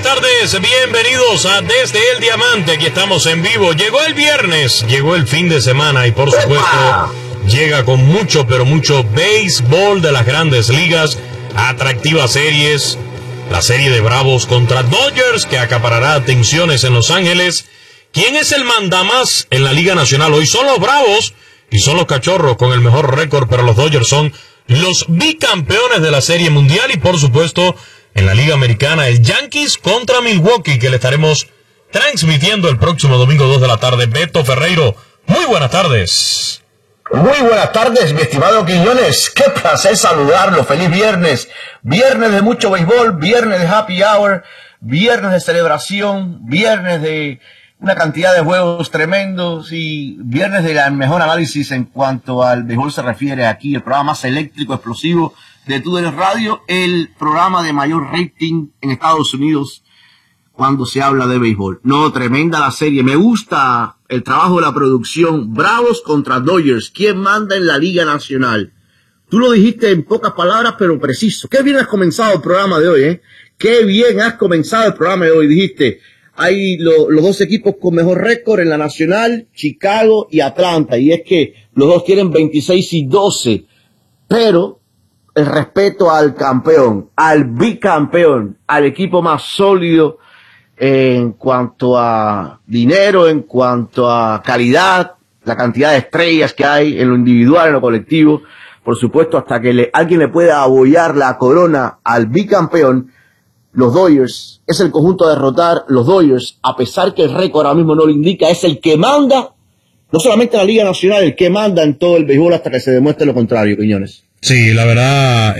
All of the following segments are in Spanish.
tardes, bienvenidos a Desde el Diamante, aquí estamos en vivo. Llegó el viernes, llegó el fin de semana y por supuesto llega con mucho, pero mucho béisbol de las grandes ligas, atractivas series, la serie de Bravos contra Dodgers que acaparará atenciones en Los Ángeles. ¿Quién es el mandamás en la Liga Nacional? Hoy son los Bravos y son los Cachorros con el mejor récord, pero los Dodgers son los bicampeones de la Serie Mundial y por supuesto en la Liga Americana el Yankees contra Milwaukee que le estaremos transmitiendo el próximo domingo 2 de la tarde. Beto Ferreiro, muy buenas tardes. Muy buenas tardes, mi estimado Quiñones. Qué placer saludarlo. Feliz viernes. Viernes de mucho béisbol, viernes de happy hour, viernes de celebración, viernes de una cantidad de juegos tremendos y viernes de la mejor análisis en cuanto al béisbol se refiere aquí. El programa más eléctrico, explosivo de TUDN Radio, el programa de mayor rating en Estados Unidos cuando se habla de béisbol. No, tremenda la serie. Me gusta el trabajo de la producción. Bravos contra Dodgers. ¿Quién manda en la Liga Nacional? Tú lo dijiste en pocas palabras, pero preciso. Qué bien has comenzado el programa de hoy, ¿eh? Qué bien has comenzado el programa de hoy. Dijiste, hay los dos equipos con mejor récord en la Nacional, Chicago y Atlanta. Y es que los dos tienen 26-12. Pero el respeto al campeón, al bicampeón, al equipo más sólido en cuanto a dinero, en cuanto a calidad, la cantidad de estrellas que hay en lo individual, en lo colectivo, por supuesto, hasta que alguien le pueda abollar la corona al bicampeón, los Dodgers, es el conjunto a derrotar. Los Dodgers, a pesar que el récord ahora mismo no lo indica, es el que manda, no solamente en la Liga Nacional, el que manda en todo el béisbol hasta que se demuestre lo contrario, Quiñones. Sí, la verdad,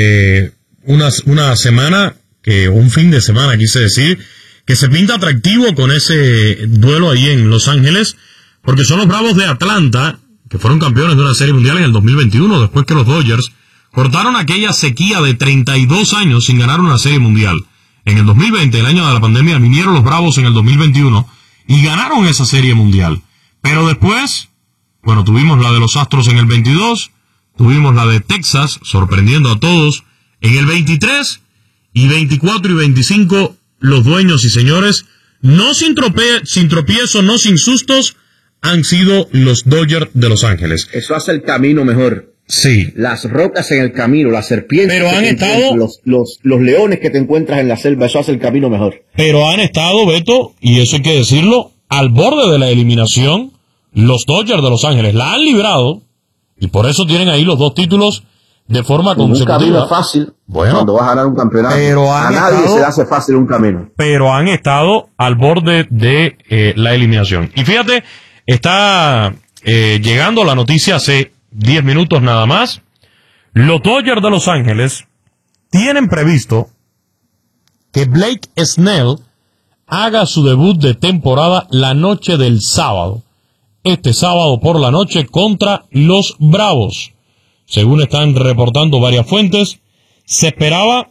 una semana, un fin de semana, quise decir, que se pinta atractivo con ese duelo ahí en Los Ángeles, porque son los Bravos de Atlanta, que fueron campeones de una Serie Mundial en el 2021, después que los Dodgers cortaron aquella sequía de 32 años sin ganar una Serie Mundial. En el 2020, el año de la pandemia, vinieron los Bravos en el 2021 y ganaron esa Serie Mundial. Pero después, bueno, tuvimos la de los Astros en el 22, tuvimos la de Texas, sorprendiendo a todos, en el 23, y 24 y 25, los dueños y señores, no sin tropiezo, no sin sustos, han sido los Dodgers de Los Ángeles. Eso hace el camino mejor. Sí. Las rocas en el camino, las serpientes, pero han estado, los leones que te encuentras en la selva, eso hace el camino mejor. Pero han estado, Beto, y eso hay que decirlo, al borde de la eliminación. Los Dodgers de Los Ángeles la han librado, y por eso tienen ahí los dos títulos de forma consecutiva. Un camino es fácil, bueno, cuando vas a ganar un campeonato. Pero a nadie se le hace fácil un camino. Pero han estado al borde de la eliminación. Y fíjate, está llegando la noticia hace 10 minutos nada más. Los Dodgers de Los Ángeles tienen previsto que Blake Snell haga su debut de temporada la noche del sábado. Este sábado por la noche contra los Bravos. Según están reportando varias fuentes, se esperaba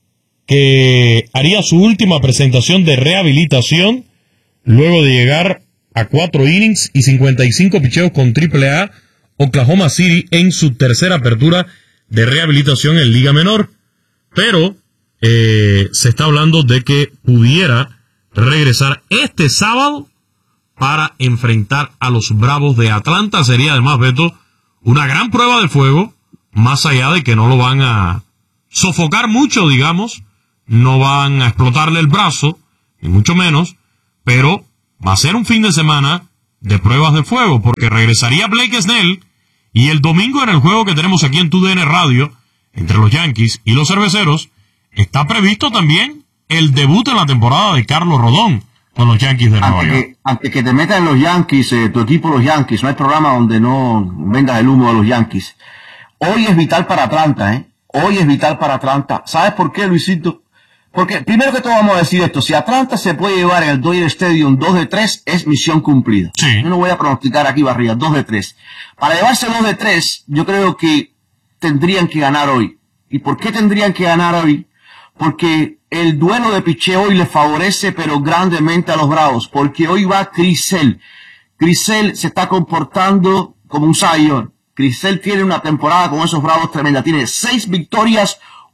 que haría su última presentación de rehabilitación luego de llegar a 4 innings y 55 picheos con AAA Oklahoma City en su tercera apertura de rehabilitación en Liga Menor. Pero se está hablando de que pudiera regresar este sábado para enfrentar a los Bravos de Atlanta. Sería además, Beto, una gran prueba de fuego, más allá de que no lo van a sofocar mucho, digamos, no van a explotarle el brazo, ni mucho menos, pero va a ser un fin de semana de pruebas de fuego, porque regresaría Blake Snell, y el domingo en el juego que tenemos aquí en TUDN Radio, entre los Yankees y los Cerveceros, está previsto también el debut en la temporada de Carlos Rodón con los Yankees de Nueva York. Antes que te metas en los Yankees, tu equipo los Yankees, no hay programa donde no vendas el humo de los Yankees. Hoy es vital para Atlanta, ¿eh? Hoy es vital para Atlanta. ¿Sabes por qué, Luisito? Porque, primero que todo vamos a decir esto, si Atlanta se puede llevar en el Dodger Stadium 2-3, es misión cumplida. Sí. Yo no voy a pronosticar aquí barriga, 2-3. Para llevarse 2-3, yo creo que tendrían que ganar hoy. ¿Y por qué tendrían que ganar hoy? Porque el duelo de picheo hoy le favorece, pero grandemente a los Bravos, porque hoy va Chris Sale. Chris Sale se está comportando como un Cy Young. Chris Sale tiene una temporada con esos Bravos tremenda. Tiene 6 victorias,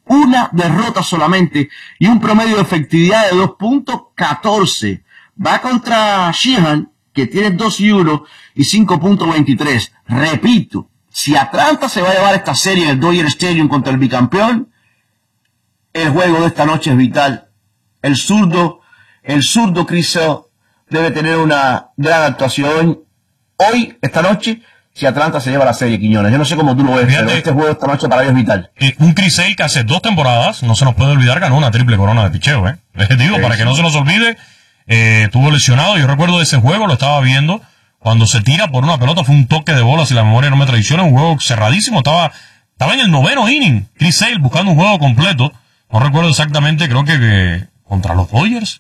una derrota solamente y un promedio de efectividad de 2.14. Va contra Sheehan, que tiene 2-1 y 5.23. Repito, si Atlanta se va a llevar esta serie en el Dodger Stadium contra el bicampeón, el juego de esta noche es vital. El zurdo Chris Sale debe tener una gran actuación hoy, esta noche, si Atlanta se lleva la serie, Quiñones. Yo no sé cómo tú lo ves, pero este juego esta noche para ellos es vital. Un Chris Sale que hace 2 temporadas, no se nos puede olvidar, ganó una triple corona de picheo, Les digo, para que no se nos olvide, estuvo lesionado. Yo recuerdo de ese juego, lo estaba viendo, cuando se tira por una pelota, fue un toque de bola, si la memoria no me traiciona, un juego cerradísimo, estaba en el 9º inning, Chris Sale buscando un juego completo, no recuerdo exactamente, creo que contra los Dodgers,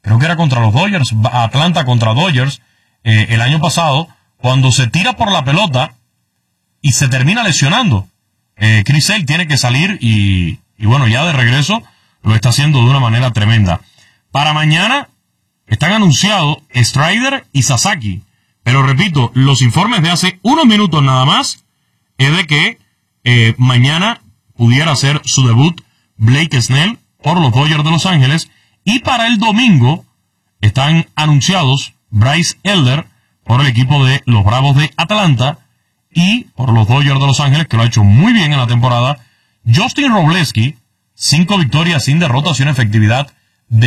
Atlanta contra Dodgers, el año pasado, cuando se tira por la pelota y se termina lesionando. Chris Sale tiene que salir y bueno, ya de regreso lo está haciendo de una manera tremenda. Para mañana están anunciados Strider y Sasaki, pero repito, los informes de hace unos minutos nada más es de que mañana pudiera hacer su debut Blake Snell por los Dodgers de Los Ángeles, y para el domingo están anunciados Bryce Elder por el equipo de los Bravos de Atlanta y por los Dodgers de Los Ángeles, que lo ha hecho muy bien en la temporada, Justin Robleski, 5 victorias sin derrotas y una efectividad de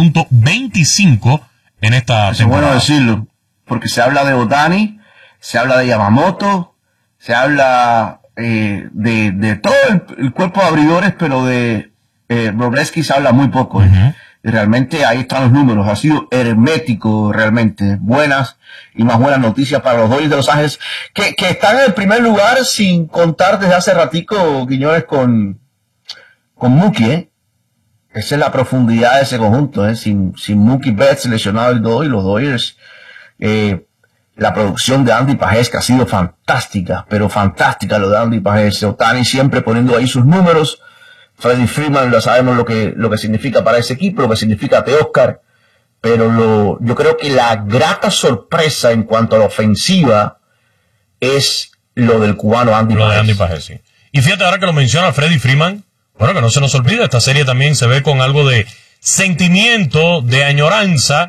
1.25 en esta temporada. Es bueno decirlo, porque se habla de Ohtani, se habla de Yamamoto, se habla de todo el cuerpo de abridores, pero de Robleski se habla muy poco. Y realmente ahí están los números, ha sido hermético realmente. Buenas y más buenas noticias para los Dodgers de Los Ángeles, que están en el primer lugar sin contar desde hace ratico, Quiñones, con Mookie, Esa es la profundidad de ese conjunto, sin Mookie Betts lesionado el Dodgers, los Dodgers, la producción de Andy Pajés, que ha sido fantástica, pero fantástica lo de Andy Pajés. Ohtani siempre poniendo ahí sus números. Freddie Freeman, lo sabemos lo que significa para ese equipo, lo que significa Teóscar, pero yo creo que la grata sorpresa en cuanto a la ofensiva es lo del cubano Andy Pajés. Lo de Andy Pajés, sí. Y fíjate, ahora que lo menciona Freddie Freeman, bueno, que no se nos olvide, esta serie también se ve con algo de sentimiento, de añoranza,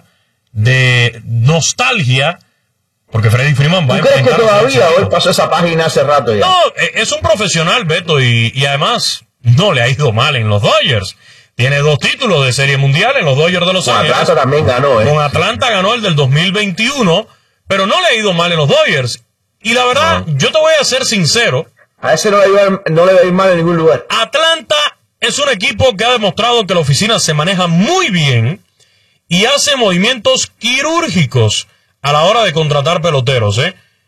de nostalgia, porque Freddie Freeman va a enfrentar... ¿Tú crees que todavía hoy pasó esa página hace rato ya? No, es un profesional, Beto, y además no le ha ido mal en los Dodgers. Tiene 2 títulos de Serie Mundial en los Dodgers de Los Ángeles. Atlanta también ganó, Con Atlanta ganó el del 2021, pero no le ha ido mal en los Dodgers. Y la verdad, yo te voy a ser sincero. A ese no le va a ir mal en ningún lugar. Atlanta es un equipo que ha demostrado que la oficina se maneja muy bien y hace movimientos quirúrgicos a la hora de contratar peloteros,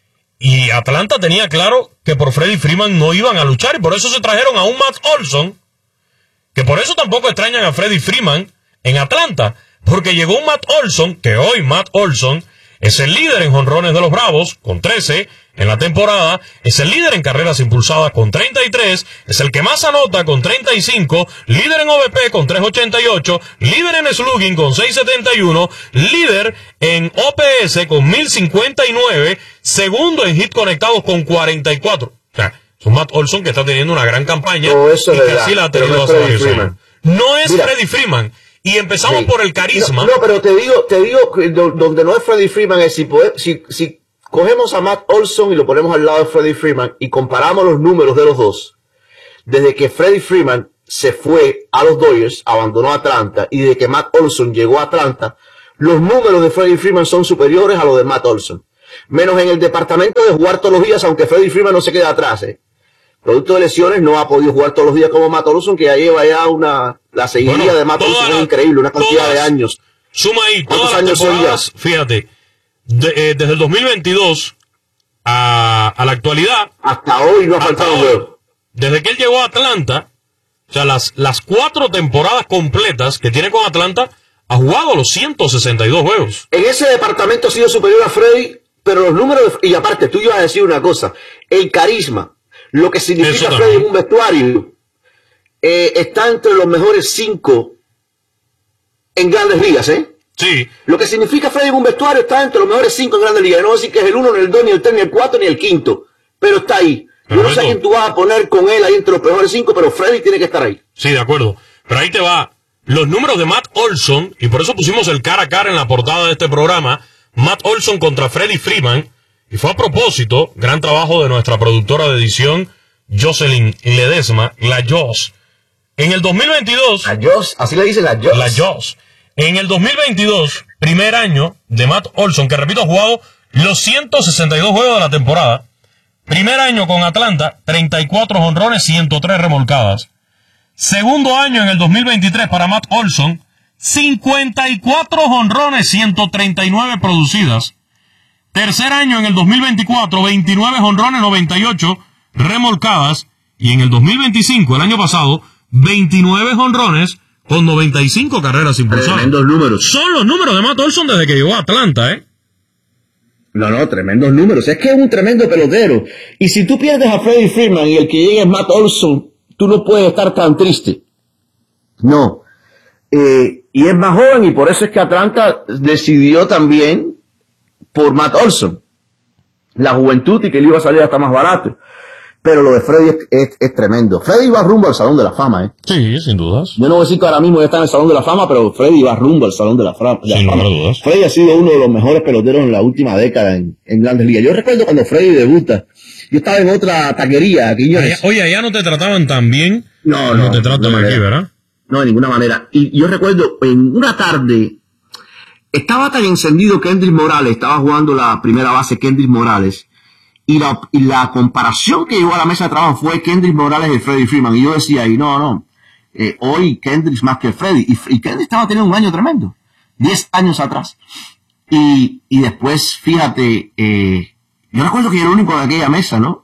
Y Atlanta tenía claro que por Freddie Freeman no iban a luchar, y por eso se trajeron a un Matt Olson, que por eso tampoco extrañan a Freddie Freeman en Atlanta, porque llegó un Matt Olson, que hoy Matt Olson es el líder en jonrones de los Bravos, con 13 en la temporada, es el líder en carreras impulsadas con 33, es el que más anota con 35, líder en OVP con 388, líder en slugging con 671, líder en OPS con 1059, segundo en hit conectados con 44. O sea, es un Matt Olson que está teniendo una gran campaña, eso y que así la ha tenido hace varios años. No es Freddie Freeman. Y empezamos por el carisma. No, pero te digo que donde no es Freddie Freeman es si cogemos a Matt Olson y lo ponemos al lado de Freddie Freeman y comparamos los números de los dos, desde que Freddie Freeman se fue a los Dodgers, abandonó Atlanta, y desde que Matt Olson llegó a Atlanta, los números de Freddie Freeman son superiores a los de Matt Olson. Menos en el departamento de jugar todos los días, aunque Freddie Freeman no se queda atrás, Producto de lesiones, no ha podido jugar todos los días como Matt Olson, que ya lleva la seguidilla de Matt Olson es increíble, una cantidad de años. Suma ahí todas las temporadas, fíjate, desde el 2022 a la actualidad. Hasta hoy no ha faltado juego. Desde que él llegó a Atlanta, o sea, las 4 temporadas completas que tiene con Atlanta, ha jugado los 162 juegos. En ese departamento ha sido superior a Freddie, pero los números, y aparte, tú ibas a decir una cosa, el carisma, lo que significa Freddie en un vestuario, está entre los mejores 5 en Grandes Ligas, Sí. Lo que significa Freddie en un vestuario está entre los mejores 5 en Grandes Ligas. No voy a decir que es el 1, ni el 2, ni el 3, ni el 4, ni el 5, pero está ahí. Yo no sé a quién tú vas a poner con él ahí entre los mejores 5, pero Freddie tiene que estar ahí. Sí, de acuerdo. Pero ahí te va. Los números de Matt Olson, y por eso pusimos el cara a cara en la portada de este programa, Matt Olson contra Freddie Freeman, y fue a propósito, gran trabajo de nuestra productora de edición, Jocelyn Ledesma, la Joss. En el 2022... La Joss, así le dicen la Joss. La Joss. En el 2022, primer año de Matt Olson, que repito, ha jugado los 162 juegos de la temporada. Primer año con Atlanta, 34 jonrones, 103 remolcadas. Segundo año en el 2023 para Matt Olson, 54 jonrones, 139 producidas. Tercer año en el 2024, 29 jonrones, 98 remolcadas. Y en el 2025, el año pasado, 29 jonrones con 95 carreras impulsadas. Tremendos números. Son los números de Matt Olson desde que llegó a Atlanta, ¿eh? No, tremendos números. Es que es un tremendo pelotero. Y si tú pierdes a Freddie Freeman y el que llegue es Matt Olson, tú no puedes estar tan triste. No. Y es más joven y por eso es que Atlanta decidió también por Matt Olson. La juventud y que le iba a salir hasta más barato. Pero lo de Freddie es tremendo. Freddie va rumbo al Salón de la Fama, ¿eh? Sí, sin dudas. Yo no voy a decir que ahora mismo ya está en el Salón de la Fama, pero Freddie va rumbo al Salón de la Fama. Sin lugar a dudas. Freddie ha sido uno de los mejores peloteros en la última década en Grandes Ligas. Yo recuerdo cuando Freddie debuta. Yo estaba en otra taquería, Quiñones. Oye, allá no te trataban tan bien. No te tratan aquí, ¿verdad? No, de ninguna manera. Y yo recuerdo en una tarde, estaba tan encendido Kendrick Morales, estaba jugando la primera base Kendrick Morales, y la comparación que llegó a la mesa de trabajo fue Kendrick Morales y Freddie Freeman. Y yo decía, hoy Kendrick es más que Freddie. Y Kendrick estaba teniendo un año tremendo, 10 años atrás. Y después, fíjate, yo recuerdo que yo era el único de aquella mesa, ¿no?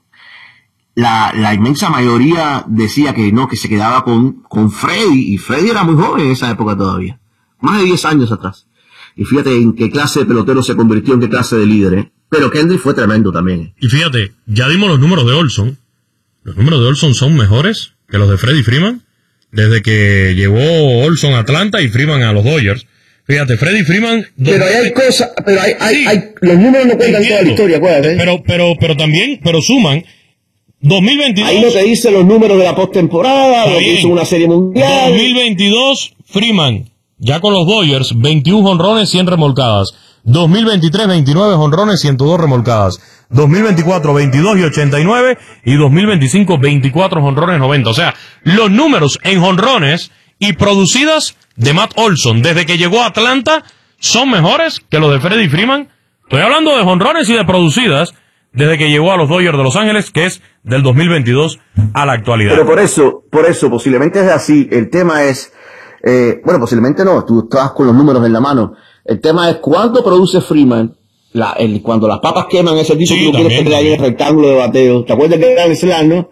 La inmensa mayoría decía que no, que se quedaba con Freddie, y Freddie era muy joven en esa época todavía, más de 10 años atrás. Y fíjate en qué clase de pelotero se convirtió, en qué clase de líder, ¿eh? Pero Kendrick fue tremendo también. Y fíjate, ya dimos los números de Olson. Los números de Olson son mejores que los de Freddie Freeman desde que llegó Olson a Atlanta y Freeman a los Dodgers. Fíjate, Freddie Freeman... Pero hay cosas, los números no cuentan toda la historia, acuérdate. Pero suman 2022... Ahí no te dice los números de la postemporada, lo que hizo una serie mundial. 2022, Freeman, ya con los Dodgers, 21 jonrones, 100 remolcadas. 2023, 29 jonrones, 102 remolcadas. 2024, 22 y 89. Y 2025, 24 jonrones, 90. O sea, los números en jonrones y producidas de Matt Olson desde que llegó a Atlanta son mejores que los de Freddie Freeman. Estoy hablando de jonrones y de producidas desde que llegó a los Dodgers de Los Ángeles, que es del 2022 a la actualidad. Pero por eso, posiblemente es así. El tema es, posiblemente no, tú estás con los números en la mano. El tema es cuánto produce Freeman, cuando las papas queman ese tipo que tú quieres tener ahí en el rectángulo de bateo. ¿Te acuerdas que era el slam, no?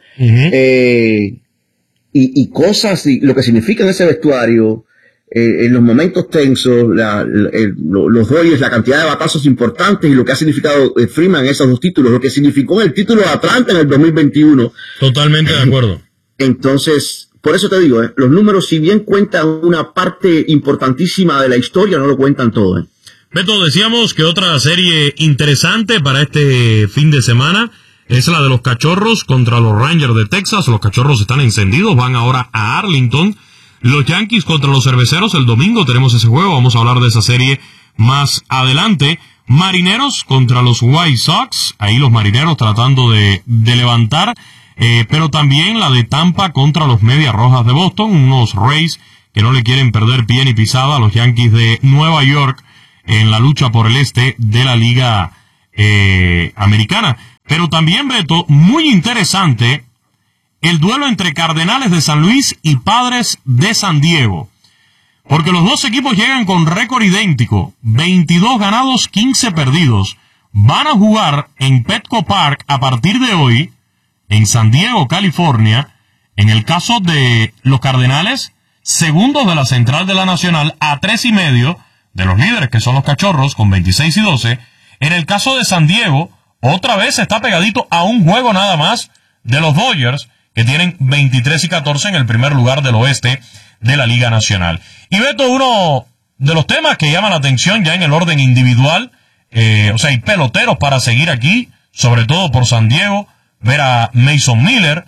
Y cosas, y lo que significa en ese vestuario, en los momentos tensos, los Dodgers, la cantidad de batazos importantes y lo que ha significado Freeman en esos dos títulos, lo que significó en el título de Atlanta en el 2021. Totalmente de acuerdo. Entonces, por eso te digo, los números, si bien cuentan una parte importantísima de la historia, no lo cuentan todo. Beto, decíamos que otra serie interesante para este fin de semana es la de los Cachorros contra los Rangers de Texas. Los Cachorros están encendidos, van ahora a Arlington. Los Yankees contra los Cerveceros, el domingo tenemos ese juego, vamos a hablar de esa serie más adelante. Marineros contra los White Sox, ahí los Marineros tratando de levantar, pero también la de Tampa contra los Medias Rojas de Boston, unos Rays que no le quieren perder pie ni pisada a los Yankees de Nueva York en la lucha por el este de la Liga Americana. Pero también, Beto, muy interesante el duelo entre Cardenales de San Luis y Padres de San Diego. Porque los dos equipos llegan con récord idéntico, 22 ganados, 15 perdidos. Van a jugar en Petco Park a partir de hoy, en San Diego, California. En el caso de los Cardenales, segundos de la Central de la Nacional, a 3.5 de los líderes que son los Cachorros, con 26 y 12. En el caso de San Diego, otra vez está pegadito a un juego nada más de los Dodgers, que tienen 23 y 14 en el primer lugar del oeste de la Liga Nacional. Y Beto, uno de los temas que llama la atención ya en el orden individual, hay peloteros para seguir aquí, sobre todo por San Diego, ver a Mason Miller,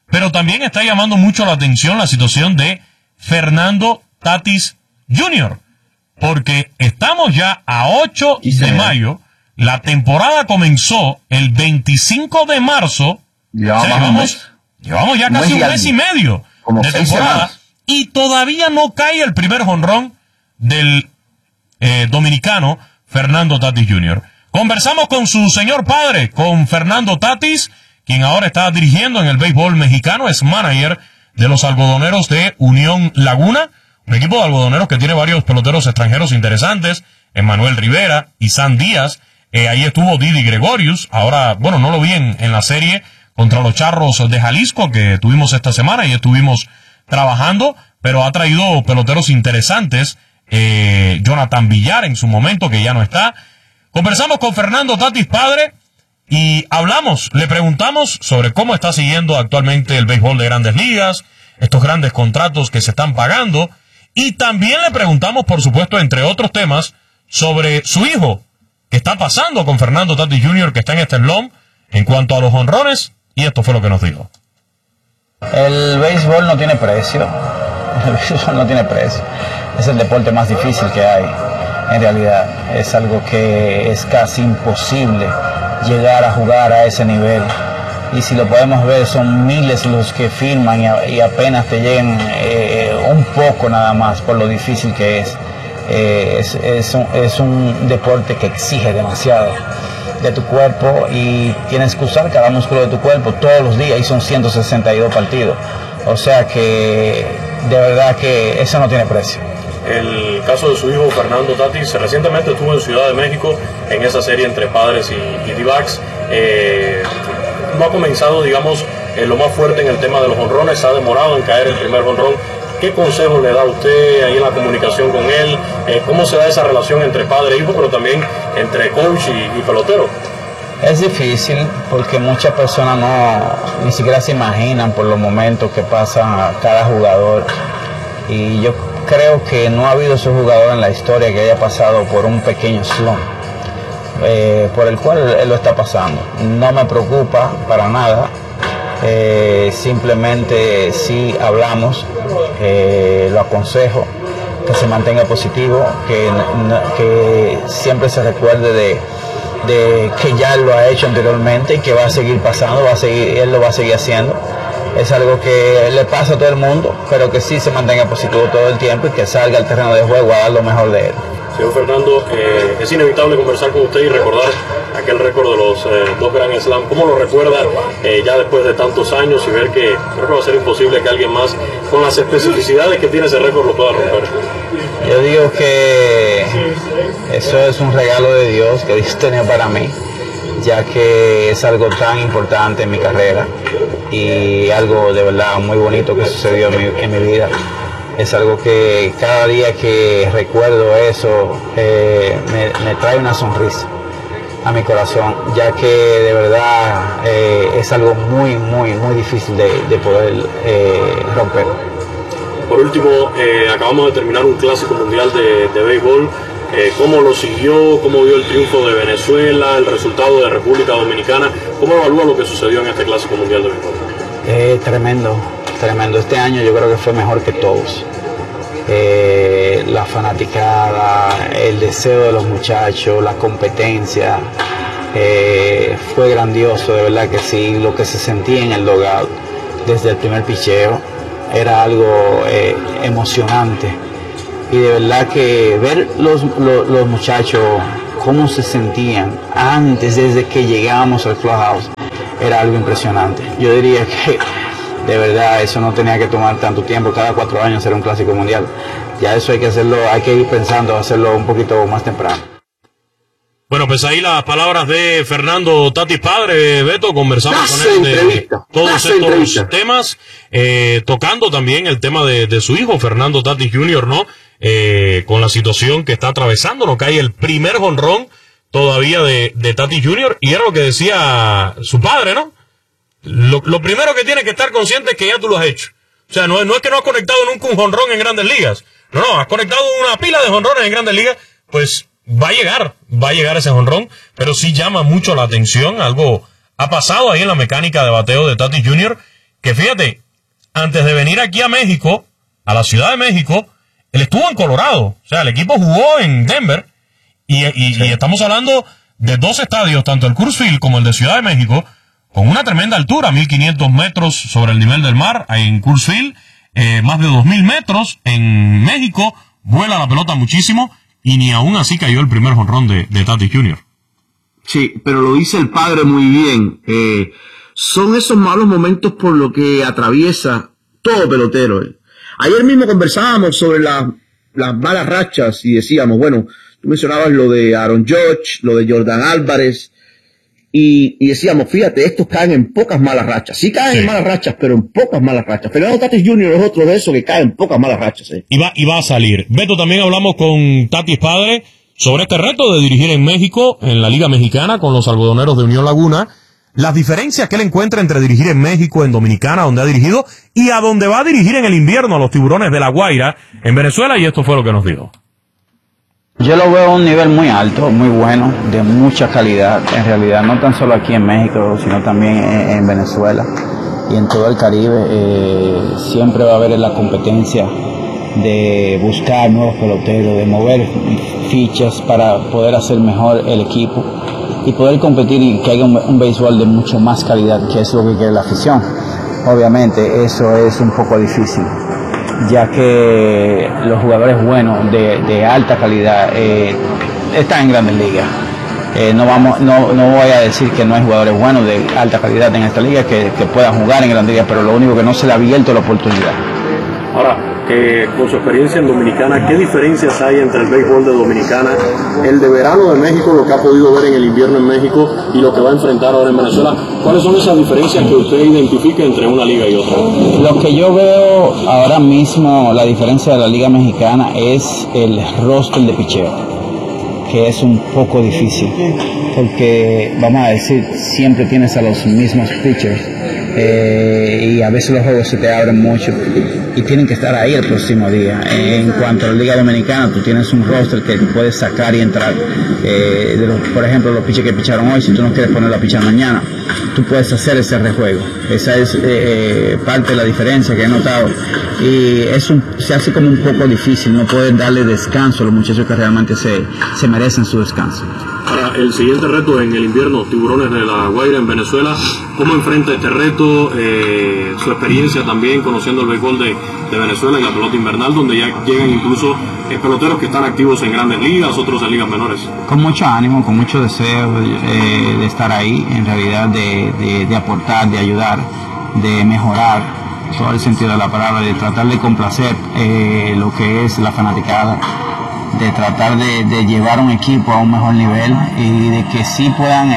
pero también está llamando mucho la atención la situación de Fernando Tatis Jr., porque estamos ya a 8 de mayo, la temporada comenzó el 25 de marzo, llevamos ya casi un mes y medio de temporada, y todavía no cae el primer jonrón del dominicano Fernando Tatis Jr. Conversamos con su señor padre, con Fernando Tatis, quien ahora está dirigiendo en el béisbol mexicano, es manager de los algodoneros de Unión Laguna, un equipo de algodoneros que tiene varios peloteros extranjeros interesantes, Emmanuel Rivera, Isan Díaz, ahí estuvo Didi Gregorius, ahora, bueno, no lo vi en la serie contra los Charros de Jalisco que tuvimos esta semana y estuvimos trabajando, pero ha traído peloteros interesantes, Jonathan Villar en su momento, que ya no está. Conversamos con Fernando Tatis padre y le preguntamos sobre cómo está siguiendo actualmente el béisbol de Grandes Ligas, estos grandes contratos que se están pagando, y también le preguntamos, por supuesto, entre otros temas, sobre su hijo, que está pasando con Fernando Tatis Jr., que está en este slump en cuanto a los jonrones, y esto fue lo que nos dijo. El béisbol no tiene precio. El béisbol no tiene precio. Es el deporte más difícil que hay. En realidad, es algo que es casi imposible llegar a jugar a ese nivel. Y si lo podemos ver, son miles los que firman y apenas te llegan un poco nada más por lo difícil que es. Es un deporte que exige demasiado de tu cuerpo y tienes que usar cada músculo de tu cuerpo todos los días y son 162 partidos. O sea que de verdad que eso no tiene precio. El caso de su hijo Fernando Tatis recientemente estuvo en Ciudad de México en esa serie entre Padres y D-backs. No ha comenzado, digamos, lo más fuerte en el tema de los jonrones, ha demorado en caer el primer jonrón. ¿Qué consejos le da usted ahí en la comunicación con él? ¿Cómo se da esa relación entre padre e hijo, pero también entre coach y pelotero? Es difícil porque muchas personas ni siquiera se imaginan por los momentos que pasa cada jugador. Y yo creo que no ha habido ese jugador en la historia que haya pasado por un pequeño slump, por el cual él lo está pasando. No me preocupa para nada. Simplemente si hablamos, lo aconsejo que se mantenga positivo, que siempre se recuerde de que ya lo ha hecho anteriormente y que va a seguir pasando, él lo va a seguir haciendo. Es algo que le pasa a todo el mundo, pero que sí se mantenga positivo todo el tiempo y que salga al terreno de juego a dar lo mejor de él. Señor Fernando, es inevitable conversar con usted y recordar aquel récord de los 2 Grand Slam. ¿Cómo lo recuerda ya después de tantos años y ver que creo que va a ser imposible que alguien más, con las especificidades que tiene ese récord, lo pueda romper? Yo digo que eso es un regalo de Dios que Dios tenía para mí, ya que es algo tan importante en mi carrera y algo de verdad muy bonito que sucedió en mi vida. Es algo que cada día que recuerdo eso me trae una sonrisa a mi corazón, ya que de verdad es algo muy, muy, muy difícil de poder romper. Por último, acabamos de terminar un clásico mundial de béisbol. ¿Cómo lo siguió? ¿Cómo vio el triunfo de Venezuela? ¿El resultado de República Dominicana? ¿Cómo evalúa lo que sucedió en este clásico mundial de béisbol? Tremendo. Este año yo creo que fue mejor que todos. La fanaticada, el deseo de los muchachos, la competencia, fue grandioso, de verdad que sí. Lo que se sentía en el dugout desde el primer picheo era algo emocionante. Y de verdad que ver los muchachos cómo se sentían antes, desde que llegábamos al clubhouse, era algo impresionante. Yo diría que de verdad eso no tenía que tomar tanto tiempo, cada 4 años era un clásico mundial. Ya eso hay que hacerlo, hay que ir pensando hacerlo un poquito más temprano. Bueno, pues ahí las palabras de Fernando Tatis padre, Beto, conversamos con él de todos estos temas, tocando también el tema de su hijo, Fernando Tatis Jr., ¿no? Con la situación que está atravesando, no cae el primer jonrón todavía de Tatis Jr., y era lo que decía su padre, ¿no? Lo primero que tienes que estar consciente es que ya tú lo has hecho. O sea, no es que no has conectado nunca un jonrón en Grandes Ligas. No, has conectado una pila de jonrones en Grandes Ligas, pues va a llegar ese jonrón, pero sí llama mucho la atención. Algo ha pasado ahí en la mecánica de bateo de Tatis Jr., que fíjate, antes de venir aquí a México, a la Ciudad de México, él estuvo en Colorado. O sea, el equipo jugó en Denver. Y estamos hablando de dos estadios, tanto el Coors Field como el de Ciudad de México, con una tremenda altura, 1.500 metros sobre el nivel del mar en Coors Field, más de 2.000 metros en México, vuela la pelota muchísimo, y ni aún así cayó el primer jonrón de Tatis Jr. Sí, pero lo dice el padre muy bien. Son esos malos momentos por lo que atraviesa todo pelotero. Ayer mismo conversábamos sobre las malas rachas y decíamos, bueno, tú mencionabas lo de Aaron Judge, lo de Jordan Álvarez, y decíamos, fíjate, estos caen en pocas malas rachas. Sí caen en malas rachas, pero en pocas malas rachas. Fernando Tatis Jr. es otro de esos que caen en pocas malas rachas. Y va a salir. Beto, también hablamos con Tatis padre sobre este reto de dirigir en México, en la Liga Mexicana, con los algodoneros de Unión Laguna, las diferencias que él encuentra entre dirigir en México, en Dominicana, donde ha dirigido, y a donde va a dirigir en el invierno a los Tiburones de La Guaira, en Venezuela, y esto fue lo que nos dijo. Yo lo veo a un nivel muy alto, muy bueno, de mucha calidad, en realidad, no tan solo aquí en México, sino también en Venezuela y en todo el Caribe. Siempre va a haber la competencia de buscar nuevos peloteros, de mover fichas para poder hacer mejor el equipo y poder competir y que haya un béisbol de mucho más calidad, que es lo que quiere la afición. Obviamente eso es un poco difícil, ya que los jugadores buenos de alta calidad están en Grandes Ligas. No voy a decir que no hay jugadores buenos de alta calidad en esta liga que puedan jugar en Grandes Ligas, pero lo único que no se le ha abierto la oportunidad. Ahora, con su experiencia en Dominicana, ¿qué diferencias hay entre el béisbol de Dominicana, el de verano de México, lo que ha podido ver en el invierno en México y lo que va a enfrentar ahora en Venezuela? ¿Cuáles son esas diferencias que usted identifica entre una liga y otra? Lo que yo veo ahora mismo, la diferencia de la liga mexicana es el roster de picheo, que es un poco difícil, porque vamos a decir, siempre tienes a los mismos pitchers, y a veces los juegos se te abren mucho y tienen que estar ahí el próximo día. En cuanto a la Liga Dominicana, tú tienes un roster que puedes sacar y entrar. Por ejemplo, los pitchers que picharon hoy, si tú no quieres ponerlo a pichar mañana, tú puedes hacer ese rejuego. Esa es parte de la diferencia que he notado. Y se hace como un poco difícil, no pueden darle descanso a los muchachos que realmente se merecen su descanso. Para el siguiente reto en el invierno, Tiburones de La Guaira en Venezuela, ¿cómo enfrenta este reto? Su experiencia también conociendo el béisbol de Venezuela y la pelota invernal, donde ya llegan incluso peloteros que están activos en grandes ligas, otros en ligas menores. Con mucho ánimo, con mucho deseo de estar ahí, en realidad de aportar, de ayudar, de mejorar, todo el sentido de la palabra, de tratar de complacer lo que es la fanaticada, de tratar de llevar un equipo a un mejor nivel y de que sí puedan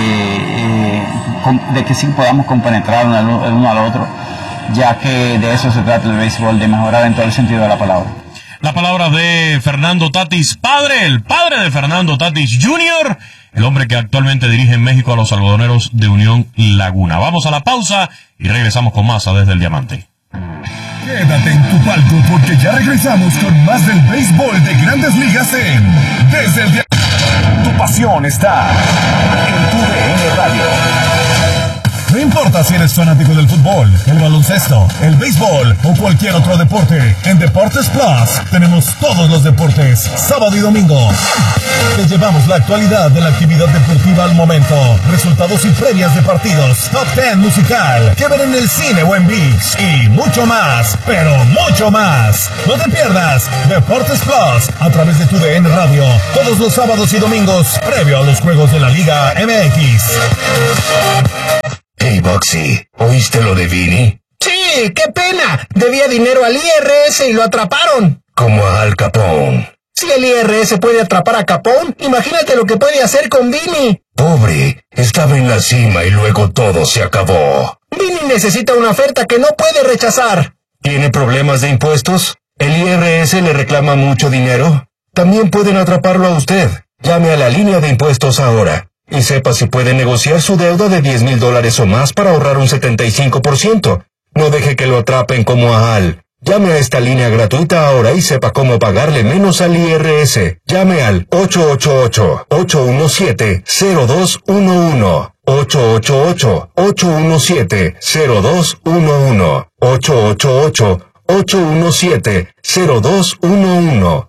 podamos compenetrar el uno al otro, ya que de eso se trata el béisbol, de mejorar en todo el sentido de la palabra. La palabra de Fernando Tatis padre, el padre de Fernando Tatis Jr., el hombre que actualmente dirige en México a los algodoneros de Unión Laguna. Vamos a la pausa y regresamos con más a Desde el Diamante. Quédate en tu palco porque ya regresamos con más del béisbol de Grandes Ligas en Desde el Diamante. Tu pasión está en tu DN Radio. No importa si eres fanático del fútbol, el baloncesto, el béisbol o cualquier otro deporte, en Deportes Plus tenemos todos los deportes, sábado y domingo. Te llevamos la actualidad de la actividad deportiva al momento, resultados y previas de partidos, top 10 musical, que ver en el cine o en ViX y mucho más, pero mucho más. No te pierdas Deportes Plus a través de tu DN Radio, todos los sábados y domingos, previo a los juegos de la Liga MX. Hey, Boxy, ¿oíste lo de Vini? Sí, qué pena. Debía dinero al IRS y lo atraparon. Como a Al Capone. Si el IRS puede atrapar a Capone, imagínate lo que puede hacer con Vini. Pobre, estaba en la cima y luego todo se acabó. Vini necesita una oferta que no puede rechazar. ¿Tiene problemas de impuestos? ¿El IRS le reclama mucho dinero? También pueden atraparlo a usted. Llame a la línea de impuestos ahora. Y sepa si puede negociar su deuda de $10,000 o más para ahorrar un 75%. No deje que lo atrapen como a Al. Llame a esta línea gratuita ahora y sepa cómo pagarle menos al IRS. Llame al 888-817-0211. 888-817-0211. 888-817-0211.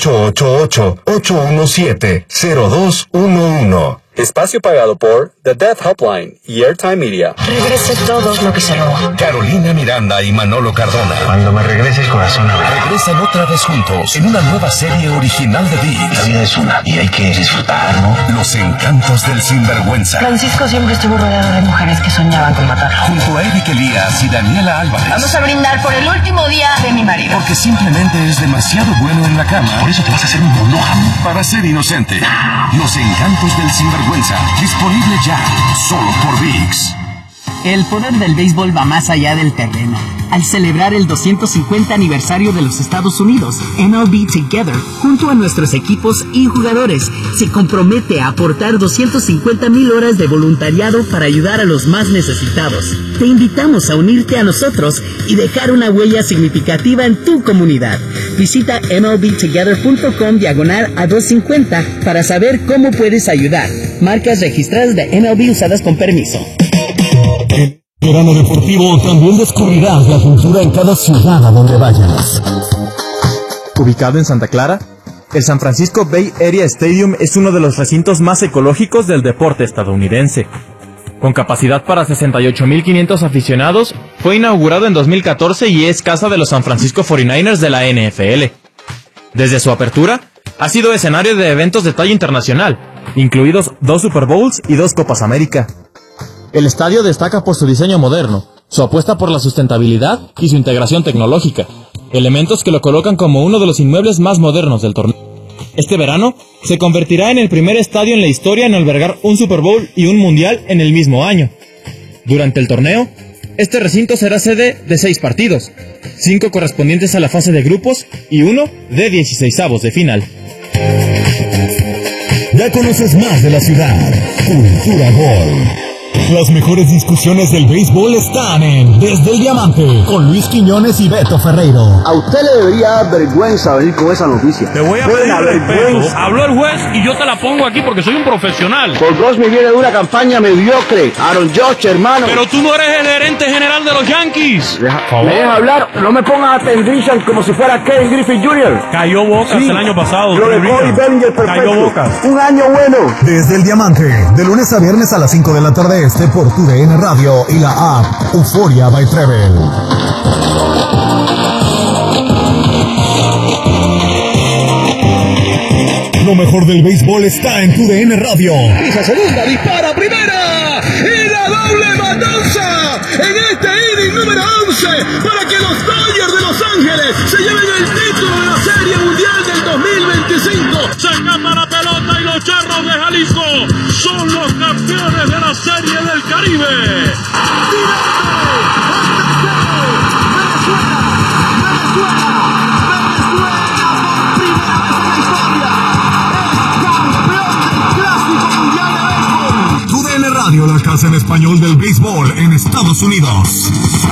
888-817-0211. Espacio pagado por The Death Hotline y Airtime Media. Regrese todo lo que se robó. Carolina Miranda y Manolo Cardona. Cuando me regrese el corazón a ver. Regresan otra vez juntos en una nueva serie original de ViX. La vida es una y hay que disfrutar, ¿no? Los encantos del sinvergüenza. Francisco siempre estuvo rodeado de mujeres que soñaban con matarlo. Junto a Eric Elías y Daniela Álvarez. Vamos a brindar por el último día de mi marido. Porque simplemente es demasiado bueno en la cama. Por eso te vas a hacer un monógamo. Para ser inocente. Los encantos del sinvergüenza. Disponible ya, solo por ViX. El poder del béisbol va más allá del terreno. Al celebrar el 250 aniversario de los Estados Unidos, MLB Together, junto a nuestros equipos y jugadores, se compromete a aportar 250,000 horas de voluntariado para ayudar a los más necesitados. Te invitamos a unirte a nosotros y dejar una huella significativa en tu comunidad. Visita mlbtogether.com/a250 para saber cómo puedes ayudar. Marcas registradas de MLB usadas con permiso. En Verano Deportivo también descubrirás la cultura en cada ciudad a donde vayas. Ubicado en Santa Clara, el San Francisco Bay Area Stadium es uno de los recintos más ecológicos del deporte estadounidense. Con capacidad para 68,500 aficionados, fue inaugurado en 2014 y es casa de los San Francisco 49ers de la NFL. Desde su apertura, ha sido escenario de eventos de talla internacional, incluidos 2 Super Bowls y 2 Copas América. El estadio destaca por su diseño moderno, su apuesta por la sustentabilidad y su integración tecnológica, elementos que lo colocan como uno de los inmuebles más modernos del torneo. Este verano, se convertirá en el primer estadio en la historia en albergar un Super Bowl y un Mundial en el mismo año. Durante el torneo, este recinto será sede de 6 partidos, 5 correspondientes a la fase de grupos y 1 de 16avos de final. Ya conoces más de la ciudad. Cultura Gol. Las mejores discusiones del béisbol están en Desde el Diamante, con Luis Quiñones y Beto Ferreiro. A usted le debería dar vergüenza venir con esa noticia. Te voy a pedir respeto. Habló el juez y yo te la pongo aquí porque soy un profesional. Paul Goldschmidt viene de una campaña mediocre. Aaron Judge, hermano. Pero tú no eres el gerente general de los Yankees. ¿Me dejas hablar? No me pongas a Tendrishan como si fuera Ken Griffey Jr. Cayó Bocas el año pasado. Lo de Cody Bellinger, perfecto. Cayó Bocas. Un año bueno. Desde el Diamante, de lunes a viernes a las 5 de la tarde por TUDN Radio y la app Euforia by Trevel. Lo mejor del béisbol está en TUDN Radio. Pisa segunda, dispara primera y la doble matanza en este inning número 11 para que los Dodgers de Los Ángeles se lleven el título de la Serie Mundial del 2025. Se escapa la pelota y los Charros de Jalisco son los campeones de la Serie del Caribe. TUDN Radio, la casa en español del béisbol en Estados Unidos.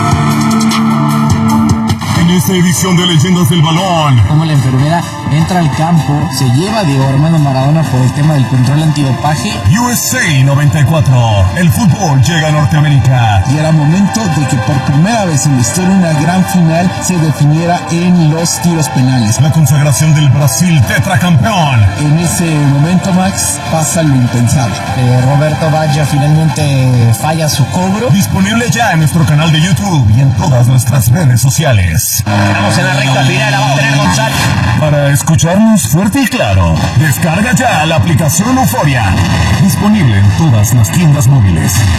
En esta edición de Leyendas del Balón, Como la enfermera entra al campo, se lleva a Diego Armando Maradona por el tema del control antidopaje. USA 94, el fútbol llega a Norteamérica. Y era momento de que por primera vez en la historia una gran final se definiera en los tiros penales. La consagración del Brasil tetracampeón. En ese momento, Max, pasa lo impensable. Roberto Baggio finalmente falla su cobro. Disponible ya en nuestro canal de YouTube y en todas nuestras redes sociales. Estamos en la recta final, la va a tener González. Para escucharnos fuerte y claro, descarga ya la aplicación Euforia. Disponible en todas las tiendas móviles.